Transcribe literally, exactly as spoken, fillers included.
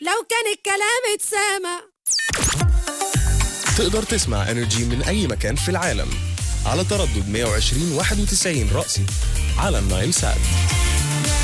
لو كان الكلام اتسامع. تقدر تسمع انرجي من اي مكان في العالم على تردد مية وعشرين واحد وتسعين رأسي على النايل سات.